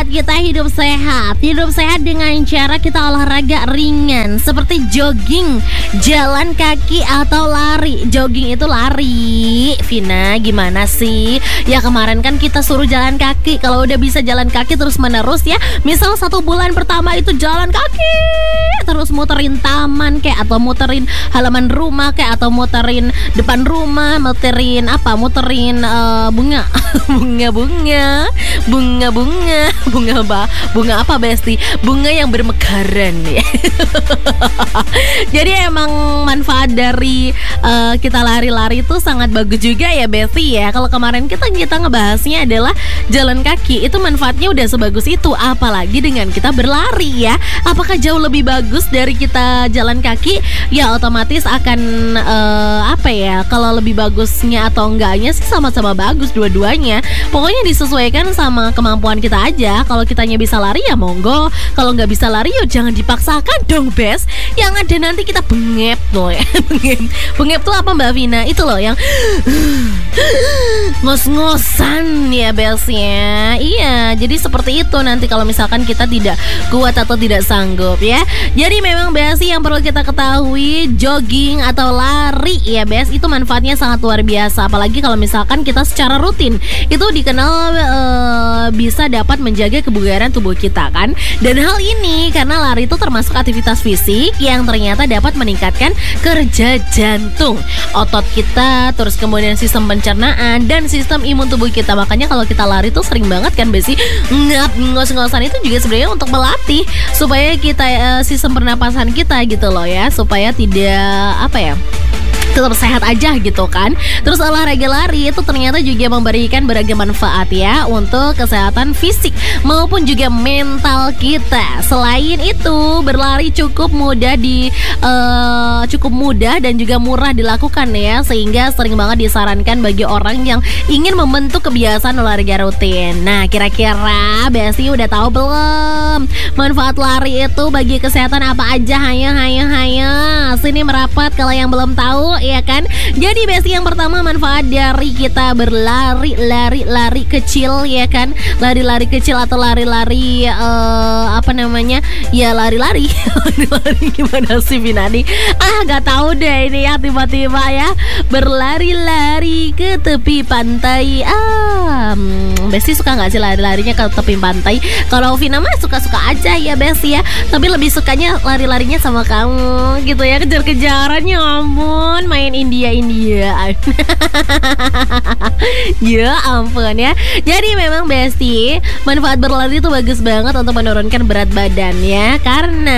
membuat kita hidup sehat. Hidup sehat dengan cara kita olahraga ringan seperti jogging, jalan kaki atau lari. Jogging itu lari. Vina, gimana sih? Ya kemarin kan kita suruh jalan kaki. Kalau udah bisa jalan kaki terus menerus ya, misal 1 bulan pertama itu jalan kaki, terus muterin taman kayak, atau muterin halaman rumah kayak, atau muterin depan rumah, muterin bunga bunga apa Besti? Bunga yang bermekaran ya. Jadi emang manfaat dari kita lari-lari itu sangat bagus juga ya Besti ya. Kalau kemarin kita ngebahasnya adalah jalan kaki, itu manfaatnya udah sebagus itu, apalagi dengan kita berlari ya. Apakah jauh lebih bagus dari kita jalan kaki? Ya otomatis akan kalau lebih bagusnya atau enggaknya sih sama-sama bagus dua-duanya. Pokoknya disesuaikan sama kemampuan kita aja. Kalau kitanya bisa lari ya monggo, kalau nggak bisa lari ya jangan dipaksakan dong Bes. Yang ada nanti kita bengep loh ya. Bengep tuh apa Mbak Vina? Itu loh yang ngos-ngosan ya Besnya. Iya, jadi seperti itu nanti kalau misalkan kita tidak kuat atau tidak sanggup ya. Jadi memang Besi yang perlu kita ketahui, jogging atau lari ya Bes, itu manfaatnya sangat luar biasa. Apalagi kalau misalkan kita secara rutin, itu dikenal bisa dapat menjaga kebugaran tubuh kita kan. Dan hal ini karena lari itu termasuk aktivitas fisik yang ternyata dapat meningkatkan kerja jantung, otot kita, terus kemudian sistem pencernaan dan sistem imun tubuh kita. Makanya kalau kita lari tuh sering banget kan Besi, ngos-ngosan itu juga sebenarnya untuk melatih supaya kita sistem pernapasan kita gitu loh ya, supaya tidak tetap sehat aja gitu kan. Terus olahraga lari itu ternyata juga memberikan beragam manfaat ya untuk kesehatan fisik maupun juga mental kita. Selain itu, berlari cukup mudah dan juga murah dilakukan ya, sehingga sering banget disarankan bagi orang yang ingin membentuk kebiasaan olahraga rutin. Nah, kira-kira Besti udah tahu belum manfaat lari itu bagi kesehatan apa aja? Hayo sini merapat kalau yang belum tahu ya kan. Jadi Besti, yang pertama manfaat dari kita berlari, lari kecil ya kan. Lari-lari kecil atau lari-lari lari-lari gimana sih Binani? Gak tahu deh ini ya, tiba-tiba ya berlari-lari ke tepi pantai. Besti suka gak sih lari-larinya ke tepi pantai? Kalau Vina mah suka-suka aja ya Besti ya, tapi lebih sukanya lari-larinya sama kamu gitu ya, kejar-kejaran, ya ampun, main India-Indiaan. Ya ampun ya. Jadi memang Besti, manfaat berlari itu bagus banget untuk menurunkan berat badan ya, karena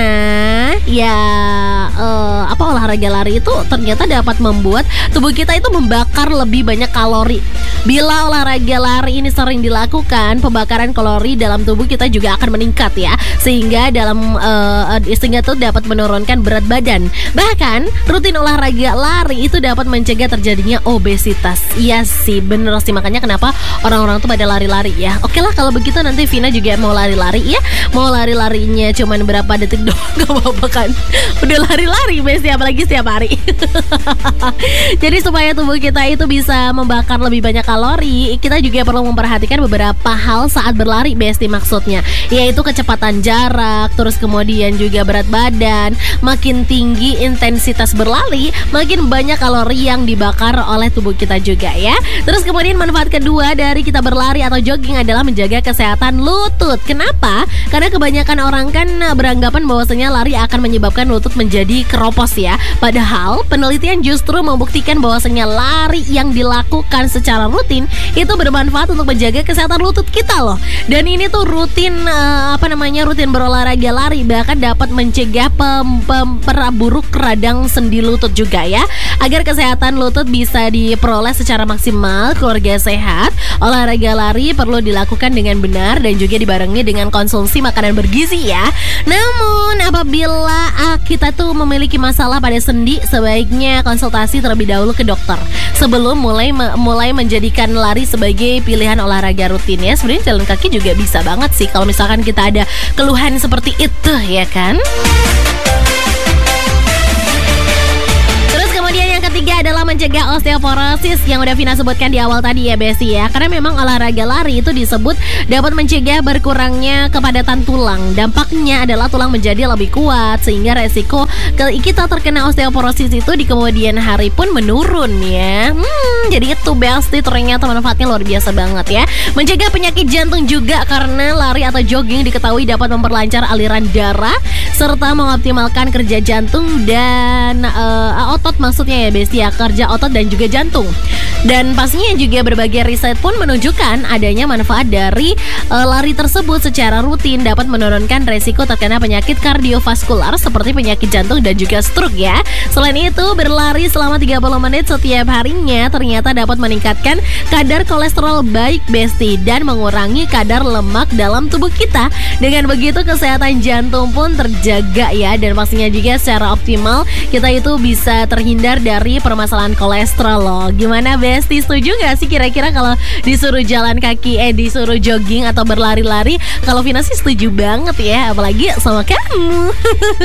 olahraga lari itu ternyata dapat membuat tubuh kita itu membakar lebih banyak kalori. Bila olahraga lari ini sering dilakukan, pembakaran kalori dalam tubuh kita juga akan meningkat ya, sehingga itu dapat menurunkan berat badan. Bahkan rutin olahraga lari itu dapat mencegah terjadinya obesitas. Iya sih, bener sih, makanya kenapa orang-orang tuh pada lari-lari ya. Oke lah kalau begitu nanti Vina juga mau lari-lari ya. Mau lari-larinya cuman berapa detik doang gak apa-apa kan. Udah lari-lari Besti, apalagi setiap hari. Jadi supaya tubuh kita itu bisa membakar lebih banyak kalori, kita juga perlu memperhatikan beberapa hal saat berlari Besti, maksudnya yaitu kecepatan jarak, terus kemudian juga berat badan. Makin tinggi intensitas berlari, makin banyak kalori yang dibakar oleh tubuh kita juga ya. Terus kemudian manfaat kedua dari kita berlari atau jogging adalah menjaga kesehatan lutut. Kenapa? Karena kebanyakan orang kan beranggapan bahwasanya lari akan menyebabkan lutut menjadi keropos ya. Padahal penelitian justru membuktikan bahwasanya lari yang dilakukan secara rutin itu bermanfaat untuk menjaga kesehatan lutut kita loh. Dan ini tuh rutin berolahraga lari bahkan dapat mencegah pemburuk radang sendi lutut juga ya. Agar kesehatan lutut bisa diperoleh secara maksimal, keluarga sehat, olahraga lari perlu dilakukan dengan benar dan juga dibarengi dengan konsumsi makanan bergizi ya. Namun apabila kita tuh memiliki masalah pada sendi, sebaiknya konsultasi terlebih dahulu ke dokter sebelum mulai menjadikan lari sebagai pilihan olahraga rutin ya. Sebenarnya jalan kaki juga bisa banget sih kalau misalkan kita ada keluhan seperti itu ya kan. Terus kemudian yang ketiga juga adalah mencegah osteoporosis yang udah Vina sebutkan di awal tadi ya Besti ya. Karena memang olahraga lari itu disebut dapat mencegah berkurangnya kepadatan tulang. Dampaknya adalah tulang menjadi lebih kuat sehingga resiko kita terkena osteoporosis itu di kemudian hari pun menurun ya. Jadi itu Besti, ternyata manfaatnya luar biasa banget ya. Mencegah penyakit jantung juga karena lari atau jogging diketahui dapat memperlancar aliran darah serta mengoptimalkan kerja jantung dan otot, maksudnya ya Besti ya, kerja otot dan juga jantung. Dan pastinya juga berbagai riset pun menunjukkan adanya manfaat dari lari tersebut secara rutin dapat menurunkan resiko terkena penyakit kardiovaskular seperti penyakit jantung dan juga stroke ya. Selain itu, berlari selama 30 menit setiap harinya ternyata dapat meningkatkan kadar kolesterol baik Besti dan mengurangi kadar lemak dalam tubuh kita. Dengan begitu kesehatan jantung pun terjaga ya, dan pastinya juga secara optimal kita itu bisa terhindar dari permasalahan kolesterol loh. Gimana Besti, setuju gak sih kira-kira kalau disuruh jalan kaki, disuruh jogging atau berlari-lari? Kalau Vina sih setuju banget ya, apalagi sama kamu.